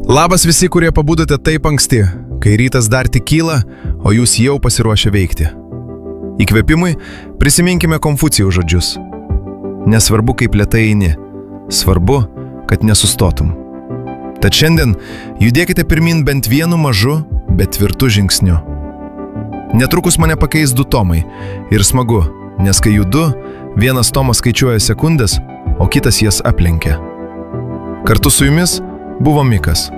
Labas visi, kurie pabudote taip anksti, kai rytas dar tik kyla, o jūs jau pasiruošę veikti. Įkvėpimui prisiminkime Konfucijaus žodžius. Nesvarbu, kaip lėtai eini, svarbu, kad nesustotum. Tad šiandien judėkite pirmin bent vienu mažu, bet tvirtu žingsniu. Netrukus mane pakeis 2 Tomai ir smagu, nes kai judu, vienas Tomas skaičiuoja sekundės, o kitas jas aplenkia. Kartu su jumis buvo Mikas.